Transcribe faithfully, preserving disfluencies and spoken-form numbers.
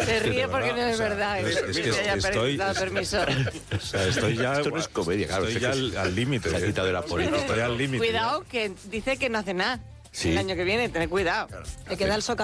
Se ríe porque no es o sea, verdad. es- es que que haya estoy- dado permiso. O sea, estoy ya... Esto no es comedia, claro. Estoy es ya que al al límite. Se ha quitado de la política. Estoy al límite. ya. Cuidado, que dice que no hace nada. Sí. El año que viene, tened cuidado. Le queda el soca